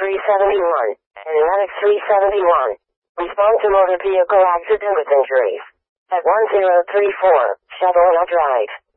371. Medic 371. Respond to motor vehicle accident with injuries. At 1034, Chevrolet Drive.